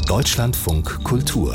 Deutschlandfunk Kultur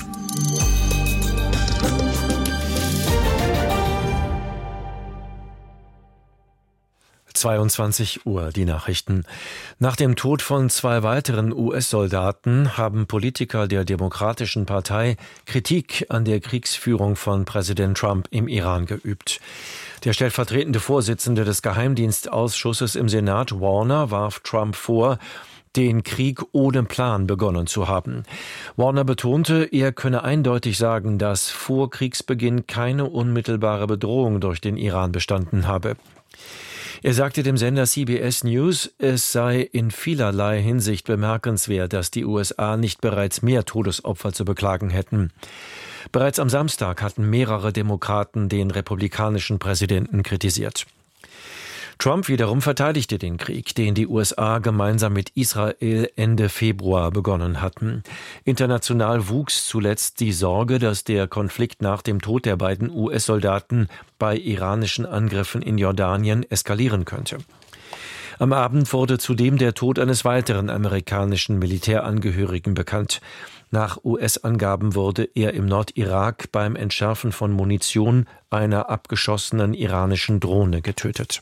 22 Uhr, die Nachrichten. Nach dem Tod von 2 weiteren US-Soldaten haben Politiker der Demokratischen Partei Kritik an der Kriegsführung von Präsident Trump im Iran geübt. Der stellvertretende Vorsitzende des Geheimdienstausschusses im Senat, Warner, warf Trump vor, den Krieg ohne Plan begonnen zu haben. Warner betonte, er könne eindeutig sagen, dass vor Kriegsbeginn keine unmittelbare Bedrohung durch den Iran bestanden habe. Er sagte dem Sender CBS News, es sei in vielerlei Hinsicht bemerkenswert, dass die USA nicht bereits mehr Todesopfer zu beklagen hätten. Bereits am Samstag hatten mehrere Demokraten den republikanischen Präsidenten kritisiert. Trump wiederum verteidigte den Krieg, den die USA gemeinsam mit Israel Ende Februar begonnen hatten. International wuchs zuletzt die Sorge, dass der Konflikt nach dem Tod der beiden US-Soldaten bei iranischen Angriffen in Jordanien eskalieren könnte. Am Abend wurde zudem der Tod eines weiteren amerikanischen Militärangehörigen bekannt. Nach US-Angaben wurde er im Nordirak beim Entschärfen von Munition einer abgeschossenen iranischen Drohne getötet.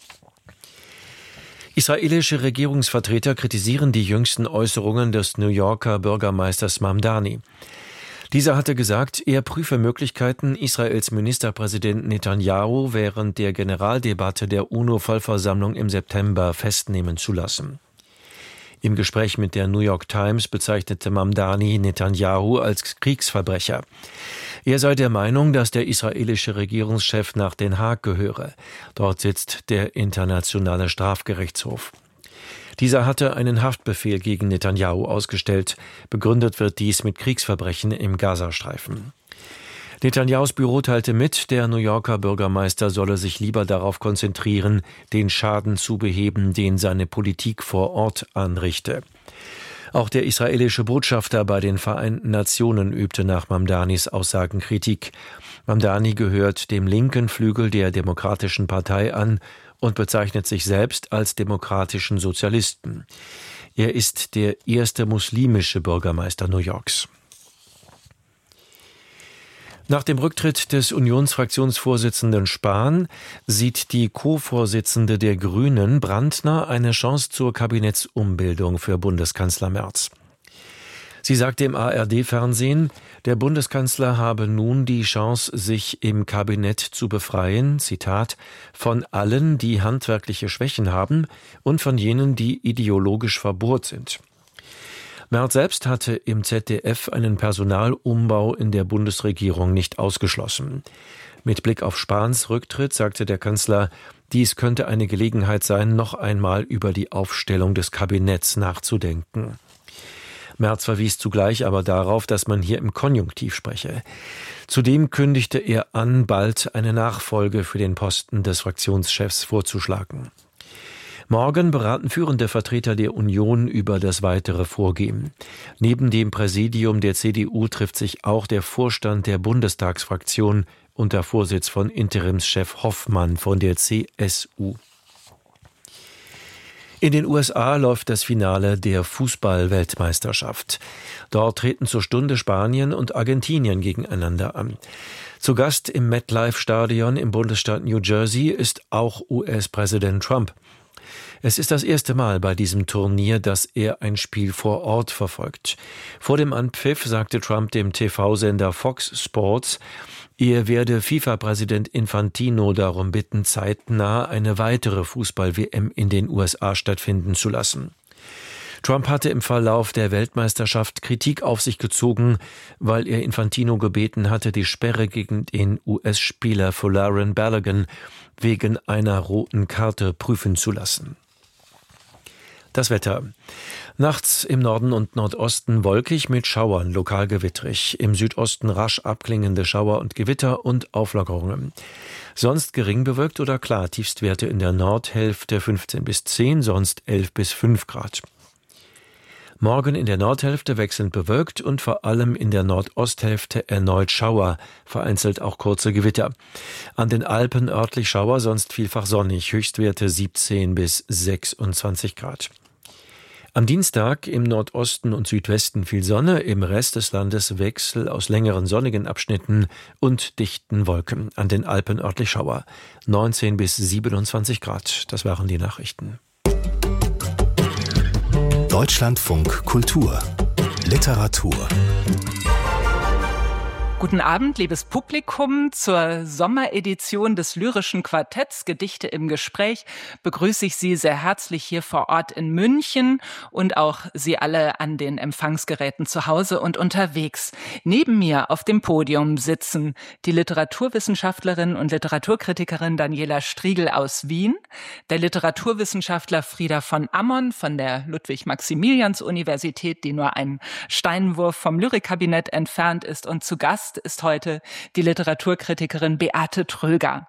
Israelische Regierungsvertreter kritisieren die jüngsten Äußerungen des New Yorker Bürgermeisters Mamdani. Dieser hatte gesagt, er prüfe Möglichkeiten, Israels Ministerpräsident Netanyahu während der Generaldebatte der UNO-Vollversammlung im September festnehmen zu lassen. Im Gespräch mit der New York Times bezeichnete Mamdani Netanyahu als Kriegsverbrecher. Er sei der Meinung, dass der israelische Regierungschef nach Den Haag gehöre. Dort sitzt der Internationale Strafgerichtshof. Dieser hatte einen Haftbefehl gegen Netanyahu ausgestellt. Begründet wird dies mit Kriegsverbrechen im Gazastreifen. Netanyahus Büro teilte mit, der New Yorker Bürgermeister solle sich lieber darauf konzentrieren, den Schaden zu beheben, den seine Politik vor Ort anrichte. Auch der israelische Botschafter bei den Vereinten Nationen übte nach Mamdanis Aussagen Kritik. Mamdani gehört dem linken Flügel der Demokratischen Partei an und bezeichnet sich selbst als demokratischen Sozialisten. Er ist der erste muslimische Bürgermeister New Yorks. Nach dem Rücktritt des Unionsfraktionsvorsitzenden Spahn sieht die Co-Vorsitzende der Grünen, Brandner, eine Chance zur Kabinettsumbildung für Bundeskanzler Merz. Sie sagte im ARD-Fernsehen, der Bundeskanzler habe nun die Chance, sich im Kabinett zu befreien, Zitat, von allen, die handwerkliche Schwächen haben und von jenen, die ideologisch verbohrt sind. Merz selbst hatte im ZDF einen Personalumbau in der Bundesregierung nicht ausgeschlossen. Mit Blick auf Spahns Rücktritt sagte der Kanzler, dies könnte eine Gelegenheit sein, noch einmal über die Aufstellung des Kabinetts nachzudenken. Merz verwies zugleich aber darauf, dass man hier im Konjunktiv spreche. Zudem kündigte er an, bald eine Nachfolge für den Posten des Fraktionschefs vorzuschlagen. Morgen beraten führende Vertreter der Union über das weitere Vorgehen. Neben dem Präsidium der CDU trifft sich auch der Vorstand der Bundestagsfraktion unter Vorsitz von Interimschef Hoffmann von der CSU. In den USA läuft das Finale der Fußball-Weltmeisterschaft. Dort treten zur Stunde Spanien und Argentinien gegeneinander an. Zu Gast im MetLife-Stadion im Bundesstaat New Jersey ist auch US-Präsident Trump. Es ist das erste Mal bei diesem Turnier, dass er ein Spiel vor Ort verfolgt. Vor dem Anpfiff sagte Trump dem TV-Sender Fox Sports, er werde FIFA-Präsident Infantino darum bitten, zeitnah eine weitere Fußball-WM in den USA stattfinden zu lassen. Trump hatte im Verlauf der Weltmeisterschaft Kritik auf sich gezogen, weil er Infantino gebeten hatte, die Sperre gegen den US-Spieler Folarin Balogun wegen einer roten Karte prüfen zu lassen. Das Wetter. Nachts im Norden und Nordosten wolkig mit Schauern, lokal gewittrig. Im Südosten rasch abklingende Schauer und Gewitter und Auflockerungen. Sonst gering bewölkt oder klar. Tiefstwerte in der Nordhälfte 15 bis 10, sonst 11 bis 5 Grad. Morgen in der Nordhälfte wechselnd bewölkt und vor allem in der Nordosthälfte erneut Schauer, vereinzelt auch kurze Gewitter. An den Alpen örtlich Schauer, sonst vielfach sonnig, Höchstwerte 17 bis 26 Grad. Am Dienstag im Nordosten und Südwesten viel Sonne, im Rest des Landes Wechsel aus längeren sonnigen Abschnitten und dichten Wolken. An den Alpen örtlich Schauer. 19 bis 27 Grad. Das waren die Nachrichten. Deutschlandfunk Kultur. Literatur. Guten Abend, liebes Publikum. Zur Sommeredition des Lyrischen Quartetts Gedichte im Gespräch begrüße ich Sie sehr herzlich hier vor Ort in München und auch Sie alle an den Empfangsgeräten zu Hause und unterwegs. Neben mir auf dem Podium sitzen die Literaturwissenschaftlerin und Literaturkritikerin Daniela Striegel aus Wien, der Literaturwissenschaftler Frieder von Ammon von der Ludwig-Maximilians-Universität, die nur einen Steinwurf vom Lyrikkabinett entfernt ist, und zu Gast ist heute die Literaturkritikerin Beate Tröger.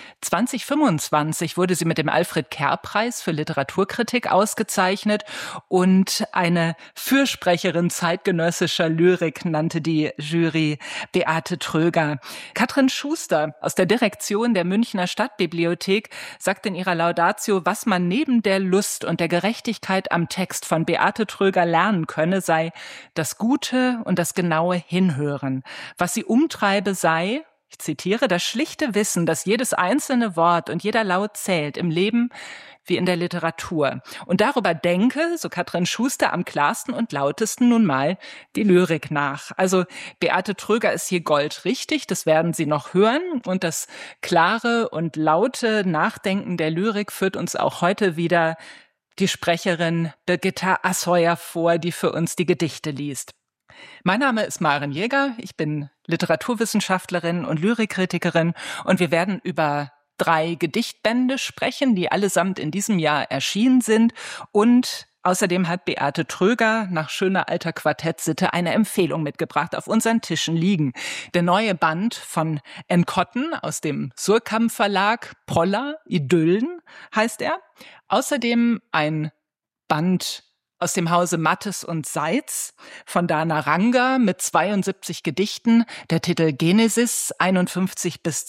2025 wurde sie mit dem Alfred-Kerr-Preis für Literaturkritik ausgezeichnet und eine Fürsprecherin zeitgenössischer Lyrik nannte die Jury Beate Tröger. Katrin Schuster aus der Direktion der Münchner Stadtbibliothek sagt in ihrer Laudatio, was man neben der Lust und der Gerechtigkeit am Text von Beate Tröger lernen könne, sei das gute und das genaue Hinhören. Was sie umtreibe, sei, ich zitiere, das schlichte Wissen, dass jedes einzelne Wort und jeder Laut zählt im Leben wie in der Literatur. Und darüber denke, so Katrin Schuster, am klarsten und lautesten nun mal die Lyrik nach. Also Beate Tröger ist hier goldrichtig, das werden Sie noch hören. Und das klare und laute Nachdenken der Lyrik führt uns auch heute wieder die Sprecherin Birgitta Asheuer vor, die für uns die Gedichte liest. Mein Name ist Maren Jäger, ich bin Literaturwissenschaftlerin und Lyrikkritikerin und wir werden über 3 Gedichtbände sprechen, die allesamt in diesem Jahr erschienen sind, und außerdem hat Beate Tröger nach schöner alter Quartettsitte eine Empfehlung mitgebracht, auf unseren Tischen liegen. Der neue Band von N. Cotton aus dem Surkamp Verlag, Poller, Idyllen heißt er. Außerdem ein Band aus dem Hause Mattes und Seitz von Dana Ranga mit 72 Gedichten, der Titel Genesis 51 bis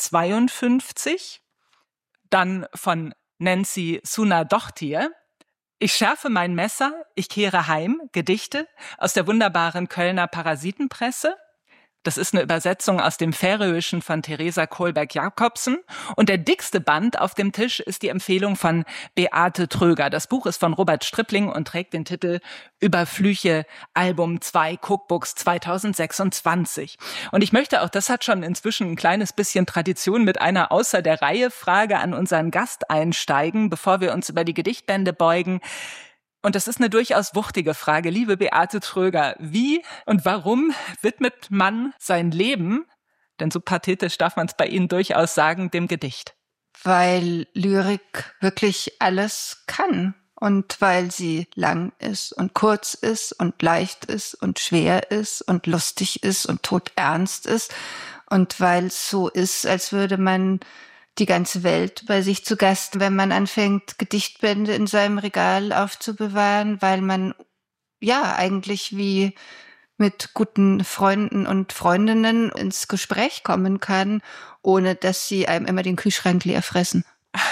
52. Dann von Nancy Sunadochtir, Ich schärfe mein Messer, ich kehre heim, Gedichte aus der wunderbaren Kölner Parasitenpresse. Das ist eine Übersetzung aus dem Färöischen von Theresa Kohlberg-Jakobsen. Und der dickste Band auf dem Tisch ist die Empfehlung von Beate Tröger. Das Buch ist von Robert Strippling und trägt den Titel Über Flüche, Album 2 Cookbooks 2026. Und ich möchte auch, das hat schon inzwischen ein kleines bisschen Tradition, mit einer Außer-der-Reihe-Frage an unseren Gast einsteigen, bevor wir uns über die Gedichtbände beugen. Und das ist eine durchaus wuchtige Frage. Liebe Beate Tröger, wie und warum widmet man sein Leben, denn so pathetisch darf man es bei Ihnen durchaus sagen, dem Gedicht? Weil Lyrik wirklich alles kann und weil sie lang ist und kurz ist und leicht ist und schwer ist und lustig ist und todernst ist und weil es so ist, als würde man die ganze Welt bei sich zu Gast, wenn man anfängt, Gedichtbände in seinem Regal aufzubewahren, weil man ja eigentlich wie mit guten Freunden und Freundinnen ins Gespräch kommen kann, ohne dass sie einem immer den Kühlschrank leer fressen.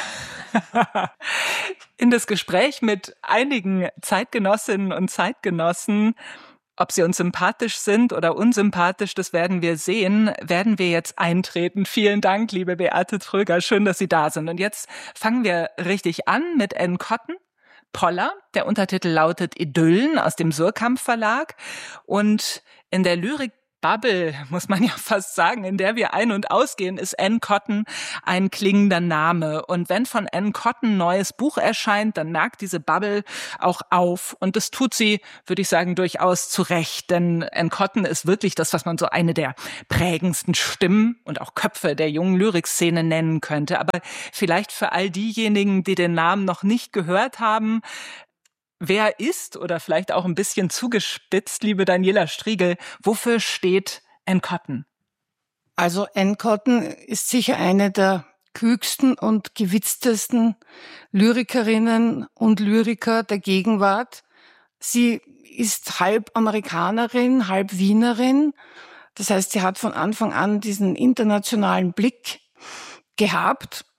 In das Gespräch mit einigen Zeitgenossinnen und Zeitgenossen, ob sie uns sympathisch sind oder unsympathisch, das werden wir sehen, werden wir jetzt eintreten. Vielen Dank, liebe Beate Tröger, schön, dass Sie da sind. Und jetzt fangen wir richtig an mit N. Cotton, Poller. Der Untertitel lautet Idyllen aus dem Surkamp Verlag. Und in der Lyrik-Bubble, muss man ja fast sagen, in der wir ein- und ausgehen, ist N. Cotton ein klingender Name. Und wenn von N. Cotton ein neues Buch erscheint, dann merkt diese Bubble auch auf. Und das tut sie, würde ich sagen, durchaus zu Recht. Denn N. Cotton ist wirklich das, was man so eine der prägendsten Stimmen und auch Köpfe der jungen Lyrikszene nennen könnte. Aber vielleicht für all diejenigen, die den Namen noch nicht gehört haben, wer ist, oder vielleicht auch ein bisschen zugespitzt, liebe Daniela Striegel, wofür steht N. Cotton? Also N. Cotton ist sicher eine der klügsten und gewitztesten Lyrikerinnen und Lyriker der Gegenwart. Sie ist halb Amerikanerin, halb Wienerin. Das heißt, sie hat von Anfang an diesen internationalen Blick gehabt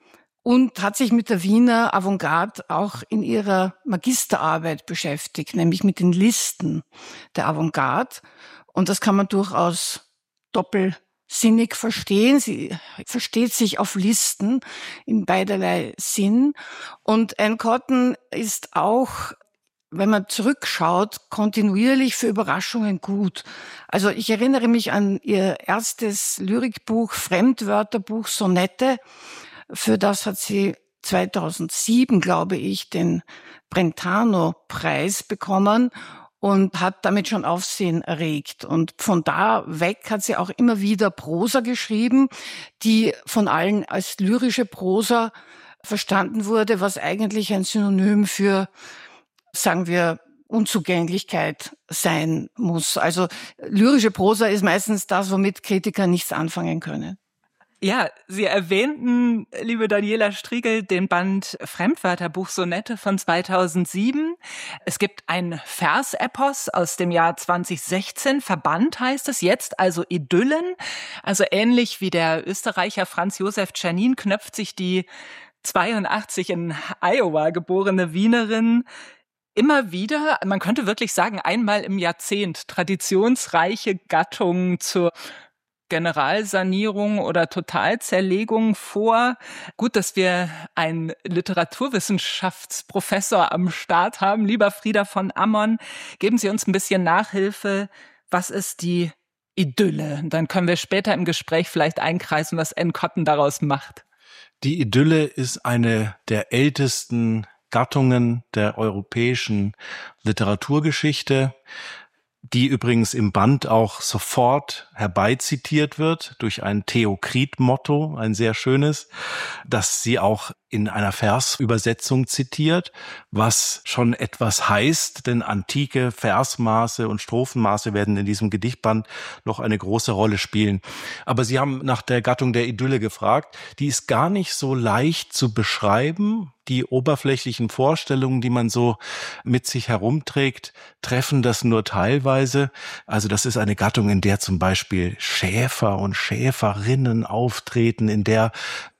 und hat sich mit der Wiener Avantgarde auch in ihrer Magisterarbeit beschäftigt, nämlich mit den Listen der Avantgarde. Und das kann man durchaus doppelsinnig verstehen. Sie versteht sich auf Listen in beiderlei Sinn. Und Anne Cotton ist auch, wenn man zurückschaut, kontinuierlich für Überraschungen gut. Also ich erinnere mich an ihr erstes Lyrikbuch, Fremdwörterbuch, Sonette. Für das hat sie 2007, glaube ich, den Brentano-Preis bekommen und hat damit schon Aufsehen erregt. Und von da weg hat sie auch immer wieder Prosa geschrieben, die von allen als lyrische Prosa verstanden wurde, was eigentlich ein Synonym für, sagen wir, Unzugänglichkeit sein muss. Also lyrische Prosa ist meistens das, womit Kritiker nichts anfangen können. Ja, Sie erwähnten, liebe Daniela Striegel, den Band Fremdwörterbuch Sonette von 2007. Es gibt ein Versepos aus dem Jahr 2016. Verband heißt es jetzt, also Idyllen. Also ähnlich wie der Österreicher Franz Josef Czernin knöpft sich die 82 in Iowa geborene Wienerin immer wieder, man könnte wirklich sagen, einmal im Jahrzehnt, traditionsreiche Gattungen zur Generalsanierung oder Totalzerlegung vor. Gut, dass wir einen Literaturwissenschaftsprofessor am Start haben. Lieber Frieder von Ammon, geben Sie uns ein bisschen Nachhilfe. Was ist die Idylle? Dann können wir später im Gespräch vielleicht einkreisen, was Anne Cotton daraus macht. Die Idylle ist eine der ältesten Gattungen der europäischen Literaturgeschichte, die übrigens im Band auch sofort herbeizitiert wird durch ein Theokrit-Motto, ein sehr schönes, das sie auch in einer Versübersetzung zitiert, was schon etwas heißt, denn antike Versmaße und Strophenmaße werden in diesem Gedichtband noch eine große Rolle spielen. Aber Sie haben nach der Gattung der Idylle gefragt. Die ist gar nicht so leicht zu beschreiben. Die oberflächlichen Vorstellungen, die man so mit sich herumträgt, treffen das nur teilweise. Also das ist eine Gattung, in der zum Beispiel Schäfer und Schäferinnen auftreten, in der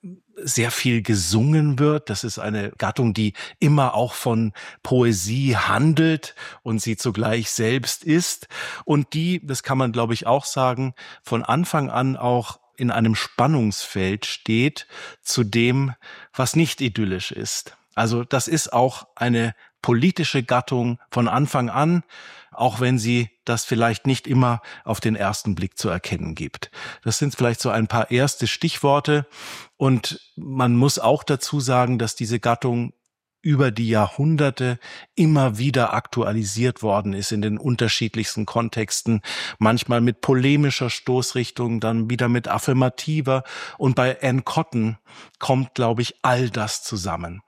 sehr viel gesungen wird. Das ist eine Gattung, die immer auch von Poesie handelt und sie zugleich selbst ist. Und die, das kann man glaube ich auch sagen, von Anfang an auch in einem Spannungsfeld steht zu dem, was nicht idyllisch ist. Also das ist auch eine politische Gattung von Anfang an, auch wenn sie das vielleicht nicht immer auf den ersten Blick zu erkennen gibt. Das sind vielleicht so ein paar erste Stichworte. Und man muss auch dazu sagen, dass diese Gattung über die Jahrhunderte immer wieder aktualisiert worden ist in den unterschiedlichsten Kontexten, manchmal mit polemischer Stoßrichtung, dann wieder mit affirmativer. Und bei Anne Cotton kommt, glaube ich, all das zusammen.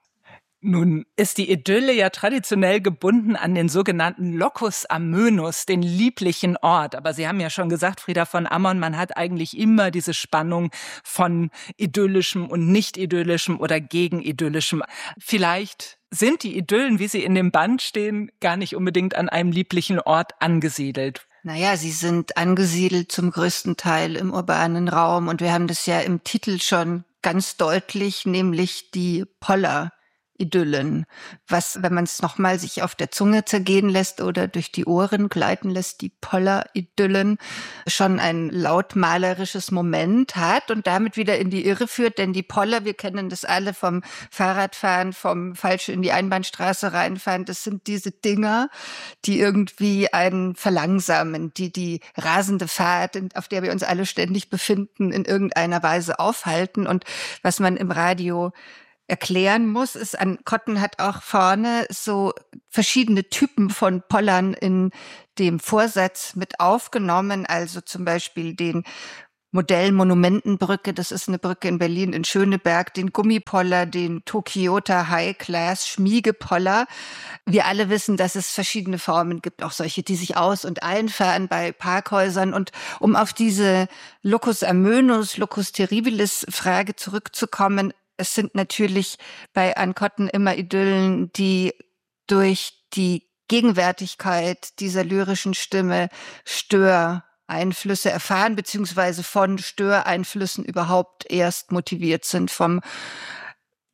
Nun ist die Idylle ja traditionell gebunden an den sogenannten Locus Amönus, den lieblichen Ort. Aber Sie haben ja schon gesagt, Frieder von Ammon, man hat eigentlich immer diese Spannung von idyllischem und nicht idyllischem oder gegen idyllischem. Vielleicht sind die Idyllen, wie sie in dem Band stehen, gar nicht unbedingt an einem lieblichen Ort angesiedelt. Naja, sie sind angesiedelt zum größten Teil im urbanen Raum. Und wir haben das ja im Titel schon ganz deutlich, nämlich die Poller-Idyllen, was, wenn man es nochmal sich auf der Zunge zergehen lässt oder durch die Ohren gleiten lässt, die Poller-Idyllen schon ein lautmalerisches Moment hat und damit wieder in die Irre führt, denn die Poller, wir kennen das alle vom Fahrradfahren, vom falsch in die Einbahnstraße reinfahren, das sind diese Dinger, die irgendwie einen verlangsamen, die rasende Fahrt, auf der wir uns alle ständig befinden, in irgendeiner Weise aufhalten. Und was man im Radio erklären muss, ist, Anne Cotton hat auch vorne so verschiedene Typen von Pollern in dem Vorsatz mit aufgenommen, also zum Beispiel den Modell Monumentenbrücke, das ist eine Brücke in Berlin, in Schöneberg, den Gummipoller, den Tokyota High-Class Schmiegepoller. Wir alle wissen, dass es verschiedene Formen gibt, auch solche, die sich aus- und einfahren bei Parkhäusern. Und um auf diese Locus Amönus, Locus Terribilis Frage zurückzukommen, es sind natürlich bei Anne Cotton immer Idyllen, die durch die Gegenwärtigkeit dieser lyrischen Stimme Störeinflüsse erfahren, beziehungsweise von Störeinflüssen überhaupt erst motiviert sind, vom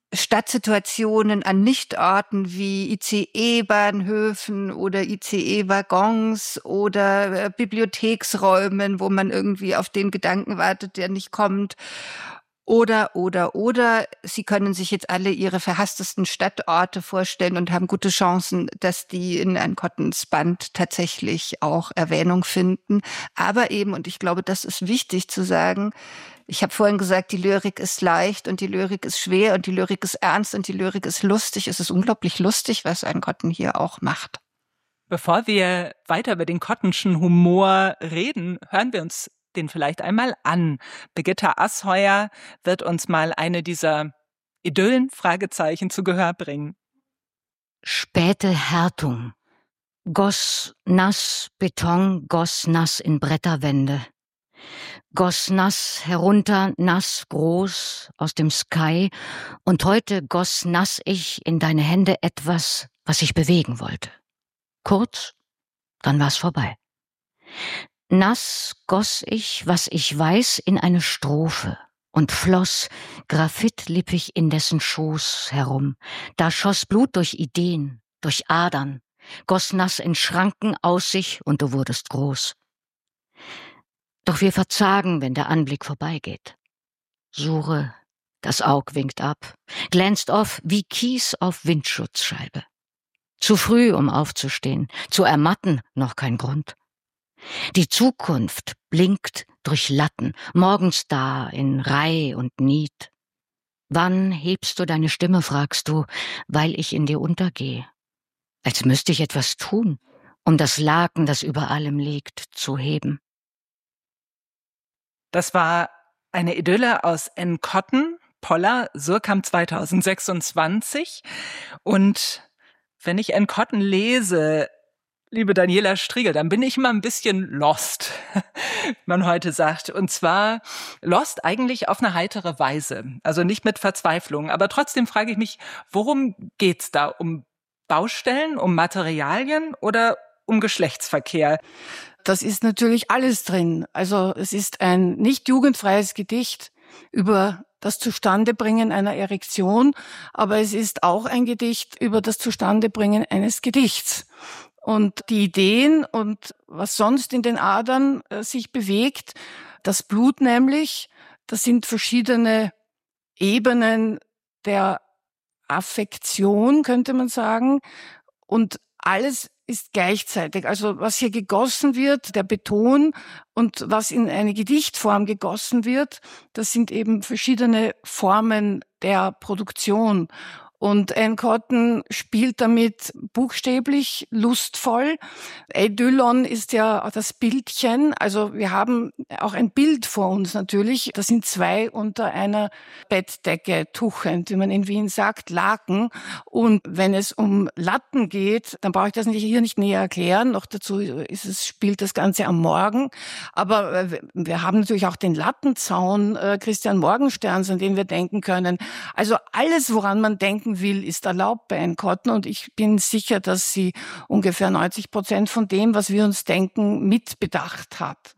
Stadtsituationen an Nichtorten wie ICE-Bahnhöfen oder ICE-Waggons oder Bibliotheksräumen, wo man irgendwie auf den Gedanken wartet, der nicht kommt. Oder. Sie können sich jetzt alle ihre verhasstesten Stadtorte vorstellen und haben gute Chancen, dass die in Anne Cottons Band tatsächlich auch Erwähnung finden. Aber eben, und ich glaube, das ist wichtig zu sagen, ich habe vorhin gesagt, die Lyrik ist leicht und die Lyrik ist schwer und die Lyrik ist ernst und die Lyrik ist lustig. Es ist unglaublich lustig, was Anne Cotton hier auch macht. Bevor wir weiter über den Cottonschen Humor reden, hören wir uns den vielleicht einmal an. Birgitta Asheuer wird uns mal eine dieser Idyllen, Fragezeichen, zu Gehör bringen. Späte Härtung. Goss nass Beton, goss nass in Bretterwände. Goss nass herunter, nass groß aus dem Sky. Und heute goss nass ich in deine Hände etwas, was ich bewegen wollte. Kurz, dann war's vorbei. Nass goss ich, was ich weiß, in eine Strophe und floss graphitlippig in dessen Schoß herum. Da schoss Blut durch Ideen, durch Adern, goss nass in Schranken aus sich und du wurdest groß. Doch wir verzagen, wenn der Anblick vorbeigeht. Sure, das Aug winkt ab, glänzt auf wie Kies auf Windschutzscheibe. Zu früh, um aufzustehen, zu ermatten noch kein Grund. Die Zukunft blinkt durch Latten, morgens da in Reih und Niet. Wann hebst du deine Stimme, fragst du, weil ich in dir untergehe. Als müsste ich etwas tun, um das Laken, das über allem liegt, zu heben. Das war eine Idylle aus Anne Cotton, Poller, Surkamp 2026. Und wenn ich Anne Cotton lese, liebe Daniela Striegel, dann bin ich immer ein bisschen lost, wie man heute sagt. Und zwar lost eigentlich auf eine heitere Weise. Also nicht mit Verzweiflung. Aber trotzdem frage ich mich, worum geht's da? Um Baustellen, um Materialien oder um Geschlechtsverkehr? Das ist natürlich alles drin. Also es ist ein nicht jugendfreies Gedicht über das Zustandebringen einer Erektion, aber es ist auch ein Gedicht über das Zustandebringen eines Gedichts. Und die Ideen und was sonst in den Adern sich bewegt, das Blut nämlich, das sind verschiedene Ebenen der Affektion, könnte man sagen. Und alles ist gleichzeitig. Also was hier gegossen wird, der Beton, und was in eine Gedichtform gegossen wird, das sind eben verschiedene Formen der Produktion. Und Anne Cotton spielt damit buchstäblich lustvoll. Eidylon ist ja das Bildchen. Also wir haben auch ein Bild vor uns natürlich. Das sind zwei unter einer Bettdecke tuchend, wie man in Wien sagt, Laken. Und wenn es um Latten geht, dann brauche ich das hier nicht näher erklären. Noch dazu spielt das Ganze am Morgen. Aber wir haben natürlich auch den Lattenzaun Christian Morgensterns, an den wir denken können. Also alles, woran man denken will, ist erlaubt bei Anne Cotton, und ich bin sicher, dass sie ungefähr 90% von dem, was wir uns denken, mitbedacht hat.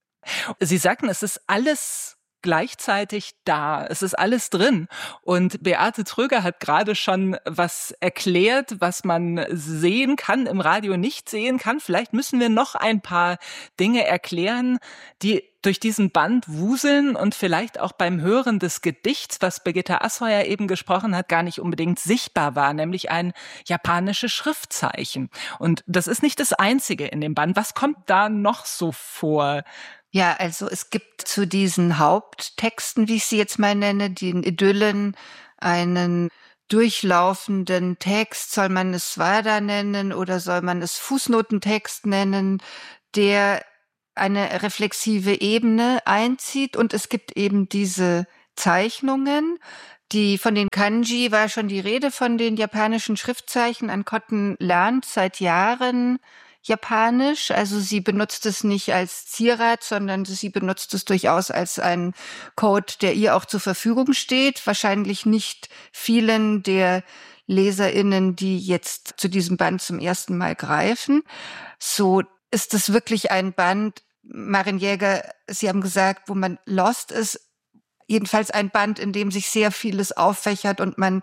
Sie sagten, es ist alles gleichzeitig da. Es ist alles drin. Und Beate Tröger hat gerade schon was erklärt, was man sehen kann, im Radio nicht sehen kann. Vielleicht müssen wir noch ein paar Dinge erklären, die durch diesen Band wuseln und vielleicht auch beim Hören des Gedichts, was Birgitta Asheuer eben gesprochen hat, gar nicht unbedingt sichtbar war, nämlich ein japanisches Schriftzeichen. Und das ist nicht das Einzige in dem Band. Was kommt da noch so vor? Ja, also es gibt zu diesen Haupttexten, wie ich sie jetzt mal nenne, den Idyllen, einen durchlaufenden Text, soll man es Swada nennen oder soll man es Fußnotentext nennen, der eine reflexive Ebene einzieht. Und es gibt eben diese Zeichnungen, die von den Kanji war schon die Rede, von den japanischen Schriftzeichen. Anne Cotton lernt seit Jahren Japanisch, also sie benutzt es nicht als Zierat, sondern sie benutzt es durchaus als einen Code, der ihr auch zur Verfügung steht. Wahrscheinlich nicht vielen der LeserInnen, die jetzt zu diesem Band zum ersten Mal greifen. So ist es wirklich ein Band, Maren Jäger, Sie haben gesagt, wo man lost ist. jedenfalls ein Band, in dem sich sehr vieles auffächert und man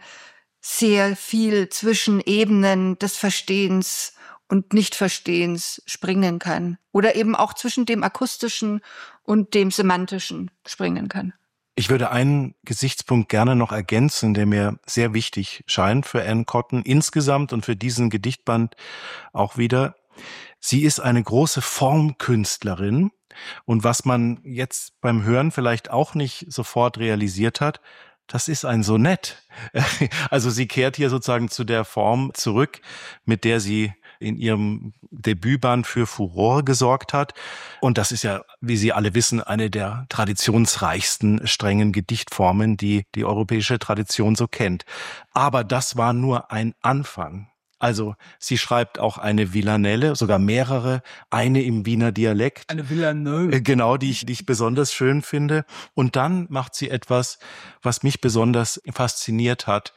sehr viel zwischen Ebenen des Verstehens und Nichtverstehens springen kann. Oder eben auch zwischen dem Akustischen und dem Semantischen springen kann. Ich würde einen Gesichtspunkt gerne noch ergänzen, der mir sehr wichtig scheint für Anne Cotton insgesamt und für diesen Gedichtband auch wieder. Sie ist eine große Formkünstlerin. Und was man jetzt beim Hören vielleicht auch nicht sofort realisiert hat, das ist ein Sonett. Also sie kehrt hier sozusagen zu der Form zurück, mit der sie in ihrem Debütband für Furore gesorgt hat. Und das ist ja, wie Sie alle wissen, eine der traditionsreichsten strengen Gedichtformen, die die europäische Tradition so kennt. Aber das war nur ein Anfang. Also sie schreibt auch eine Villanelle, sogar mehrere, eine im Wiener Dialekt. Eine Villanelle. Genau, die ich besonders schön finde. Und dann macht sie etwas, was mich besonders fasziniert hat.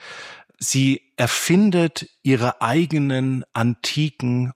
Sie erfindet ihre eigenen antiken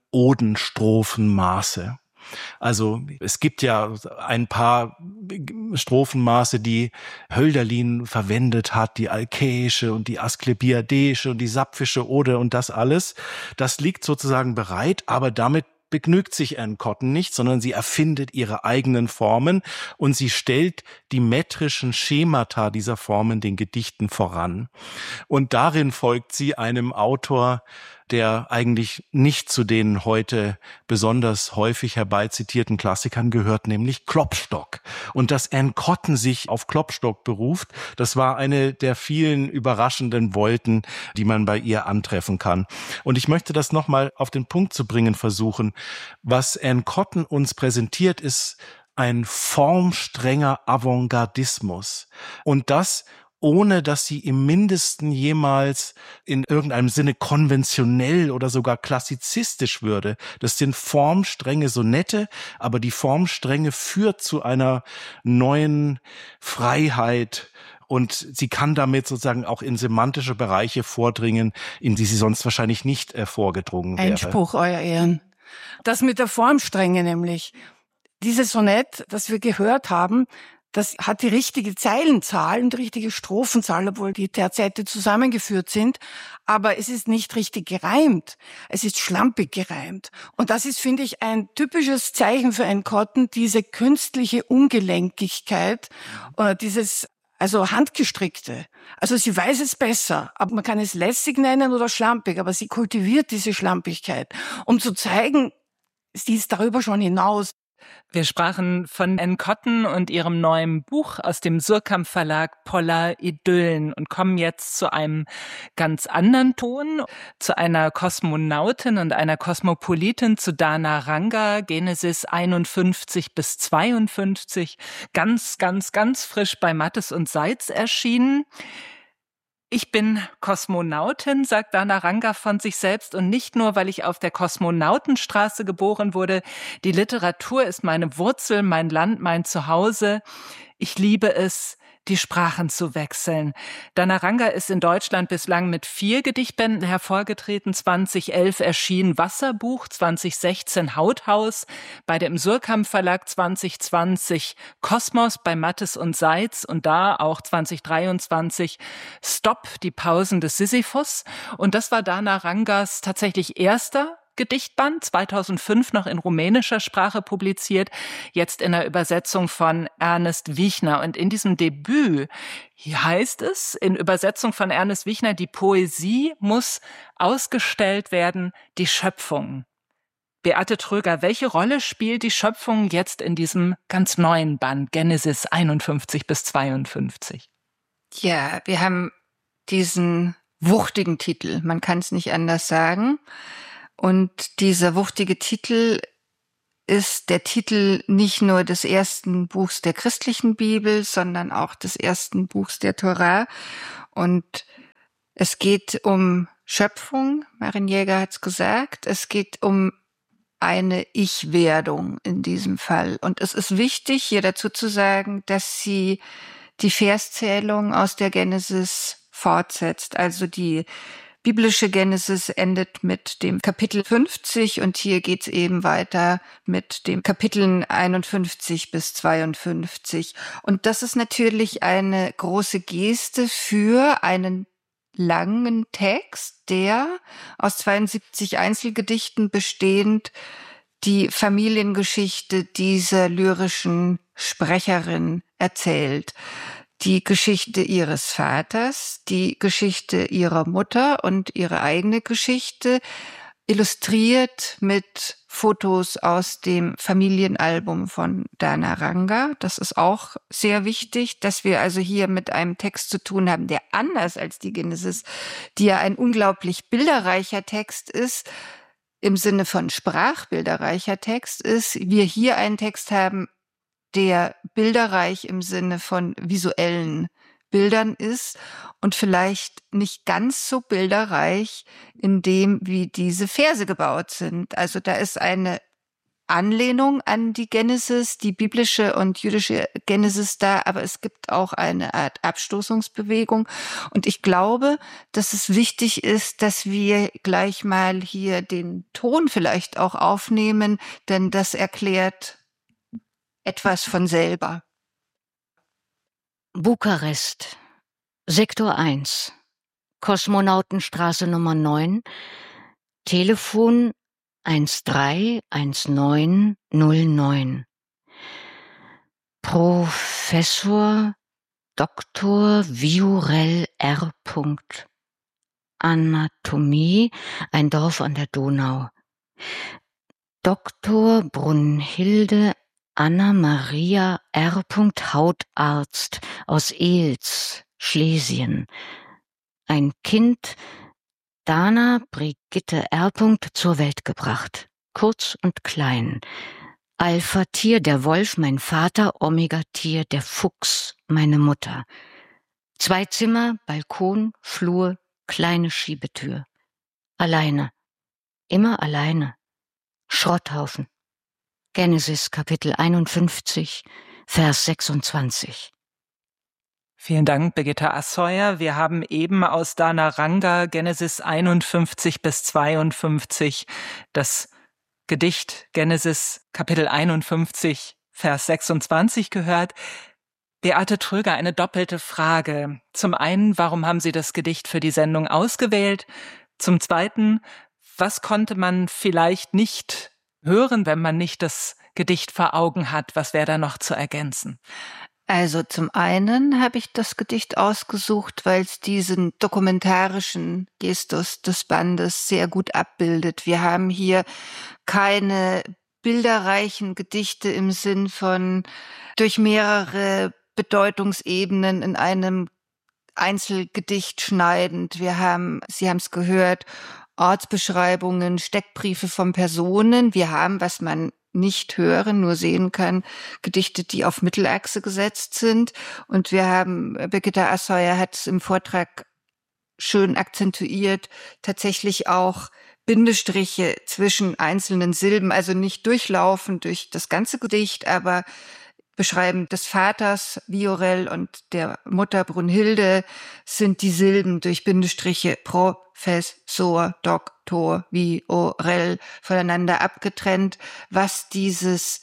Odenstrophenmaße. Also es gibt ja ein paar Strophenmaße, die Hölderlin verwendet hat, die alkäische und die asklepiadische und die sapfische Ode und das alles. Das liegt sozusagen bereit, aber damit begnügt sich Anne Cotton nicht, sondern sie erfindet ihre eigenen Formen und sie stellt die metrischen Schemata dieser Formen den Gedichten voran. Und darin folgt sie einem Autor, der eigentlich nicht zu den heute besonders häufig herbeizitierten Klassikern gehört, nämlich Klopstock. Und dass Anne Cotton sich auf Klopstock beruft, das war eine der vielen überraschenden Wolten, die man bei ihr antreffen kann. Und ich möchte das nochmal auf den Punkt zu bringen versuchen. Was Anne Cotton uns präsentiert, ist ein formstrenger Avantgardismus. Und das ohne dass sie im Mindesten jemals in irgendeinem Sinne konventionell oder sogar klassizistisch würde. Das sind formstrenge Sonette, aber die Formstrenge führt zu einer neuen Freiheit und sie kann damit sozusagen auch in semantische Bereiche vordringen, in die sie sonst wahrscheinlich nicht vorgedrungen wäre. Einspruch, Euer Ehren. Das mit der Formstrenge nämlich. Dieses Sonett, das wir gehört haben, das hat die richtige Zeilenzahl und die richtige Strophenzahl, obwohl die Terzette zusammengeführt sind. Aber es ist nicht richtig gereimt. Es ist schlampig gereimt. Und das ist, finde ich, ein typisches Zeichen für Anne Cotton, diese künstliche Ungelenkigkeit, dieses handgestrickte. Also sie weiß es besser, aber man kann es lässig nennen oder schlampig, aber sie kultiviert diese Schlampigkeit, um zu zeigen, sie ist darüber schon hinaus. Wir sprachen von Anne Cotton und ihrem neuen Buch aus dem Surkamp Verlag Polar Idyllen und kommen jetzt zu einem ganz anderen Ton, zu einer Kosmonautin und einer Kosmopolitin, zu Dana Ranga, Genesis 51 bis 52, ganz frisch bei Mattes und Seitz erschienen. Ich bin Kosmonautin, sagt Dana Ranga von sich selbst, und nicht nur, weil ich auf der Kosmonautenstraße geboren wurde. Die Literatur ist meine Wurzel, mein Land, mein Zuhause. Ich liebe es, die Sprachen zu wechseln. Dana Ranga ist in Deutschland bislang mit 4 Gedichtbänden hervorgetreten. 2011 erschien Wasserbuch, 2016 Hauthaus, bei dem Surkamp Verlag 2020 Kosmos bei Mattes und Seitz und da auch 2023 Stopp, die Pausen des Sisyphus. Und das war Dana Rangas tatsächlich erster Gedichtband, 2005 noch in rumänischer Sprache publiziert, jetzt in der Übersetzung von Ernest Wichner. Und in diesem Debüt heißt es, in Übersetzung von Ernest Wichner, die Poesie muss ausgestellt werden, die Schöpfung. Beate Tröger, welche Rolle spielt die Schöpfung jetzt in diesem ganz neuen Band, Genesis 51 bis 52? Ja, wir haben diesen wuchtigen Titel, man kann es nicht anders sagen. Und dieser wuchtige Titel ist der Titel nicht nur des ersten Buchs der christlichen Bibel, sondern auch des ersten Buchs der Tora. Und es geht um Schöpfung, Marin Jäger hat es gesagt, es geht um eine Ich-Werdung in diesem Fall. Und es ist wichtig, hier dazu zu sagen, dass sie die Verszählung aus der Genesis fortsetzt, also die biblische Genesis endet mit dem Kapitel 50 und hier geht's eben weiter mit den Kapiteln 51 bis 52. Und das ist natürlich eine große Geste für einen langen Text, der aus 72 Einzelgedichten bestehend die Familiengeschichte dieser lyrischen Sprecherin erzählt. Die Geschichte ihres Vaters, die Geschichte ihrer Mutter und ihre eigene Geschichte, illustriert mit Fotos aus dem Familienalbum von Dana Ranga. Das ist auch sehr wichtig, dass wir also hier mit einem Text zu tun haben, der anders als die Genesis, die ja ein unglaublich bilderreicher Text ist, im Sinne von sprachbilderreicher Text ist, wir hier einen Text haben, der bilderreich im Sinne von visuellen Bildern ist und vielleicht nicht ganz so bilderreich in dem, wie diese Verse gebaut sind. Also da ist eine Anlehnung an die Genesis, die biblische und jüdische Genesis da, aber es gibt auch eine Art Abstoßungsbewegung. Und ich glaube, dass es wichtig ist, dass wir gleich mal hier den Ton vielleicht auch aufnehmen, denn das erklärt etwas von selber. Bukarest, Sektor 1, Kosmonautenstraße Nummer 9, Telefon 131909. Professor Dr. Viorel R. Anatomie, ein Dorf an der Donau. Dr. Brunhilde Anna-Maria R. Hautarzt aus Ehls, Schlesien. Ein Kind, Dana Brigitte R. zur Welt gebracht. Kurz und klein. Alpha-Tier, der Wolf, mein Vater. Omega-Tier, der Fuchs, meine Mutter. 2 Zimmer, Balkon, Flur, kleine Schiebetür. Alleine. Immer alleine. Schrotthaufen. Genesis, Kapitel 51, Vers 26. Vielen Dank, Birgitta Assauer. Wir haben eben aus Dana Ranga, Genesis 51 bis 52, das Gedicht Genesis, Kapitel 51, Vers 26 gehört. Beate Tröger, eine doppelte Frage. Zum einen, warum haben Sie das Gedicht für die Sendung ausgewählt? Zum zweiten, was konnte man vielleicht nicht hören, wenn man nicht das Gedicht vor Augen hat? Was wäre da noch zu ergänzen? Also zum einen habe ich das Gedicht ausgesucht, weil es diesen dokumentarischen Gestus des Bandes sehr gut abbildet. Wir haben hier keine bilderreichen Gedichte im Sinn von durch mehrere Bedeutungsebenen in einem Einzelgedicht schneidend. Wir haben, Sie haben es gehört, Ortsbeschreibungen, Steckbriefe von Personen. Wir haben, was man nicht hören, nur sehen kann, Gedichte, die auf Mittelachse gesetzt sind. Und wir haben, Birgitta Assauer hat es im Vortrag schön akzentuiert, tatsächlich auch Bindestriche zwischen einzelnen Silben, also nicht durchlaufend durch das ganze Gedicht, aber Beschreiben des Vaters Viorel und der Mutter Brunhilde sind die Silben durch Bindestriche Professor, Doktor, Viorel voneinander abgetrennt, was dieses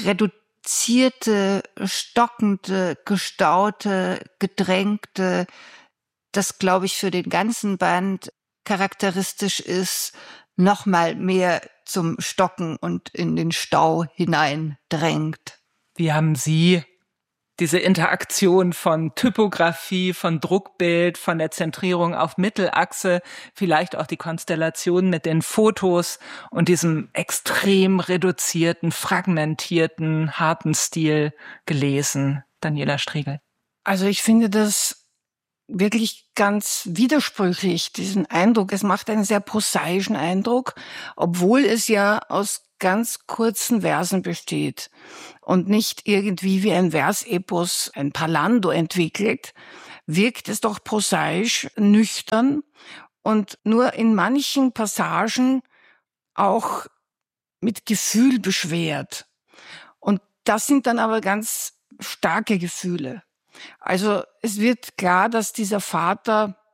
reduzierte, stockende, gestaute, gedrängte, das, glaube ich, für den ganzen Band charakteristisch ist, noch mal mehr zum Stocken und in den Stau hineindrängt. Wie haben Sie diese Interaktion von Typografie, von Druckbild, von der Zentrierung auf Mittelachse, vielleicht auch die Konstellation mit den Fotos und diesem extrem reduzierten, fragmentierten, harten Stil gelesen, Daniela Striegel? Also ich finde das wirklich ganz widersprüchlich, diesen Eindruck. Es macht einen sehr prosaischen Eindruck, obwohl es ja aus ganz kurzen Versen besteht und nicht irgendwie wie ein Versepos, ein Parlando entwickelt, wirkt es doch prosaisch, nüchtern und nur in manchen Passagen auch mit Gefühl beschwert. Und das sind dann aber ganz starke Gefühle. Also es wird klar, dass dieser Vater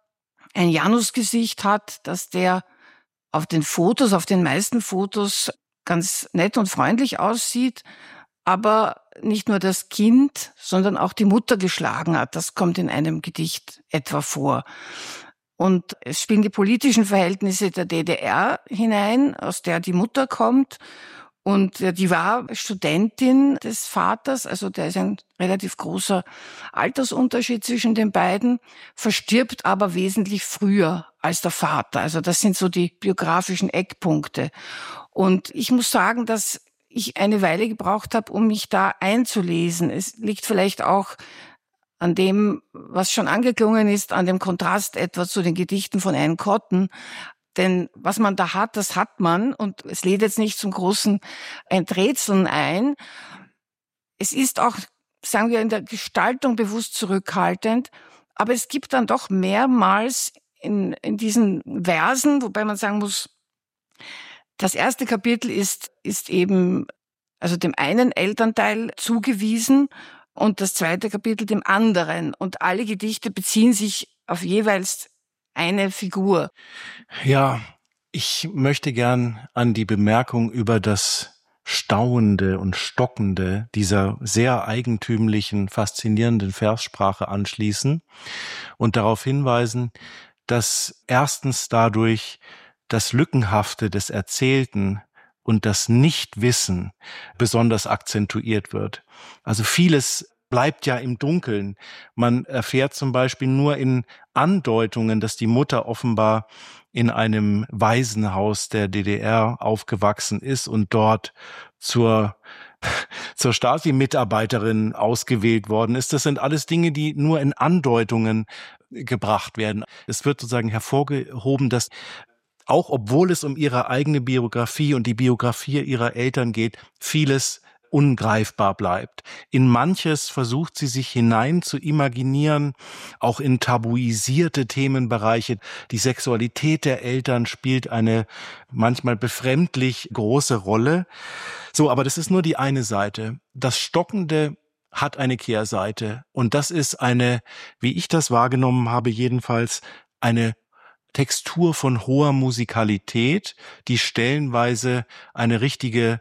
ein Janusgesicht hat, dass der auf den Fotos, auf den meisten Fotos ganz nett und freundlich aussieht, aber nicht nur das Kind, sondern auch die Mutter geschlagen hat. Das kommt in einem Gedicht etwa vor. Und es spielen die politischen Verhältnisse der DDR hinein, aus der die Mutter kommt. Und die war Studentin des Vaters, also da ist ein relativ großer Altersunterschied zwischen den beiden, verstirbt aber wesentlich früher als der Vater. Also das sind so die biografischen Eckpunkte. Und ich muss sagen, dass ich eine Weile gebraucht habe, um mich da einzulesen. Es liegt vielleicht auch an dem, was schon angeklungen ist, an dem Kontrast etwa zu den Gedichten von Anne Cotton. Denn was man da hat, das hat man. Und es lädt jetzt nicht zum großen Enträtseln ein. Es ist auch, sagen wir, in der Gestaltung bewusst zurückhaltend. Aber es gibt dann doch mehrmals in diesen Versen, wobei man sagen muss, das erste Kapitel ist eben also dem einen Elternteil zugewiesen und das zweite Kapitel dem anderen. Und alle Gedichte beziehen sich auf jeweils eine Figur. Ja, ich möchte gern an die Bemerkung über das Stauende und Stockende dieser sehr eigentümlichen, faszinierenden Verssprache anschließen und darauf hinweisen, dass erstens dadurch das Lückenhafte des Erzählten und das Nichtwissen besonders akzentuiert wird. Also vieles bleibt ja im Dunkeln. Man erfährt zum Beispiel nur in Andeutungen, dass die Mutter offenbar in einem Waisenhaus der DDR aufgewachsen ist und dort zur Stasi-Mitarbeiterin ausgewählt worden ist. Das sind alles Dinge, die nur in Andeutungen gebracht werden. Es wird sozusagen hervorgehoben, dass auch obwohl es um ihre eigene Biografie und die Biografie ihrer Eltern geht, vieles ungreifbar bleibt. In manches versucht sie sich hinein zu imaginieren, auch in tabuisierte Themenbereiche. Die Sexualität der Eltern spielt eine manchmal befremdlich große Rolle. So, aber das ist nur die eine Seite. Das Stockende hat eine Kehrseite. Und das ist eine, wie ich das wahrgenommen habe, jedenfalls eine Textur von hoher Musikalität, die stellenweise eine richtige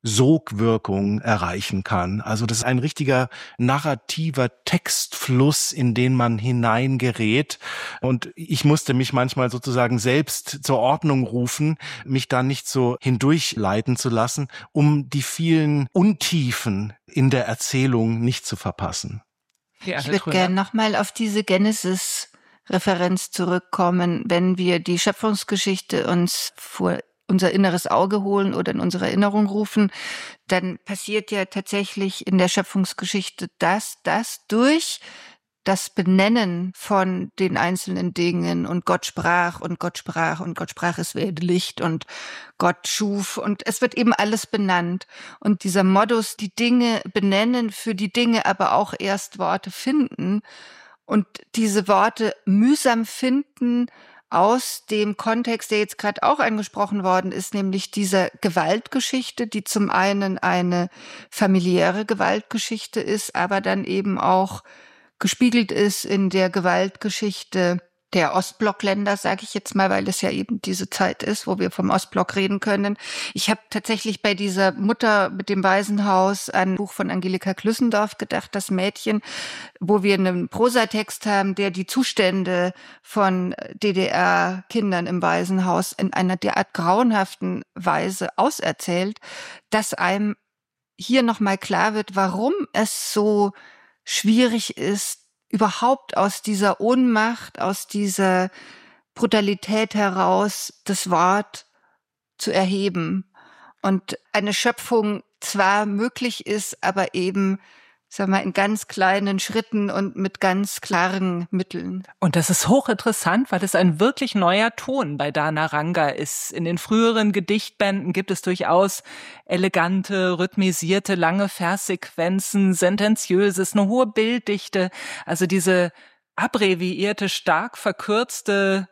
Sogwirkung erreichen kann. Also das ist ein richtiger narrativer Textfluss, in den man hineingerät. Und ich musste mich manchmal sozusagen selbst zur Ordnung rufen, mich da nicht so hindurchleiten zu lassen, um die vielen Untiefen in der Erzählung nicht zu verpassen. Ja, ich würde gerne nochmal auf diese Genesis-Referenz zurückkommen, wenn wir die Schöpfungsgeschichte uns vor unser inneres Auge holen oder in unsere Erinnerung rufen, dann passiert ja tatsächlich in der Schöpfungsgeschichte das durch das Benennen von den einzelnen Dingen und Gott sprach und Gott sprach und Gott sprach, es werde Licht und Gott schuf und es wird eben alles benannt. Und dieser Modus, die Dinge benennen, für die Dinge aber auch erst Worte finden und diese Worte mühsam finden, aus dem Kontext, der jetzt gerade auch angesprochen worden ist, nämlich dieser Gewaltgeschichte, die zum einen eine familiäre Gewaltgeschichte ist, aber dann eben auch gespiegelt ist in der Gewaltgeschichte der Ostblockländer, sage ich jetzt mal, weil es ja eben diese Zeit ist, wo wir vom Ostblock reden können. Ich habe tatsächlich bei dieser Mutter mit dem Waisenhaus an ein Buch von Angelika Klüssendorf gedacht, das Mädchen, wo wir einen Prosatext haben, der die Zustände von DDR-Kindern im Waisenhaus in einer derart grauenhaften Weise auserzählt, dass einem hier nochmal klar wird, warum es so schwierig ist, überhaupt aus dieser Ohnmacht, aus dieser Brutalität heraus das Wort zu erheben. Und eine Schöpfung zwar möglich ist, aber eben, sagen wir mal, in ganz kleinen Schritten und mit ganz klaren Mitteln. Und das ist hochinteressant, weil es ein wirklich neuer Ton bei Dana Ranga ist. In den früheren Gedichtbänden gibt es durchaus elegante, rhythmisierte, lange Verssequenzen, Sentenziöses, eine hohe Bilddichte. Also diese abbreviierte, stark verkürzte